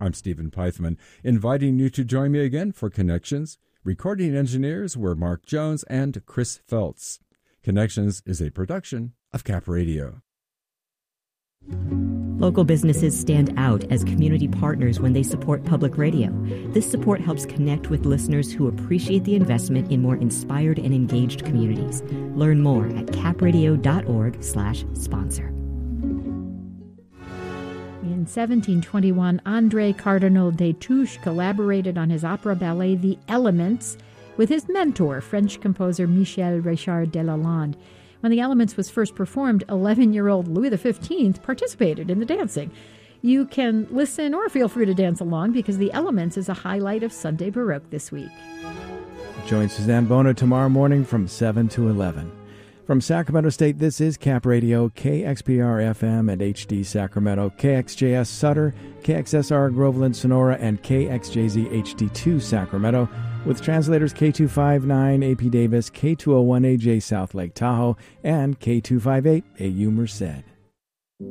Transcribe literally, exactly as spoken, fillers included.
I'm Stephen Pythman, inviting you to join me again for Connections. Recording engineers were Mark Jones and Chris Feltz. Connections is a production of Cap Radio. Local businesses stand out as community partners when they support public radio. This support helps connect with listeners who appreciate the investment in more inspired and engaged communities. Learn more at capradio.org slash sponsor. In seventeen twenty-one, André Cardinal Destouches collaborated on his opera ballet The Elements with his mentor, French composer Michel Richard Delalande. When The Elements was first performed, eleven-year-old Louis the fifteenth participated in the dancing. You can listen or feel free to dance along because The Elements is a highlight of Sunday Baroque this week. Join Suzanne Bono tomorrow morning from seven to eleven. From Sacramento State, this is Cap Radio, K X P R F M and H D Sacramento, K X J S Sutter, K X S R Groveland Sonora, and K X J Z H D two Sacramento, with translators K two fifty-nine A P Davis, K two oh one A J South Lake Tahoe, and K two fifty-eight A U Merced.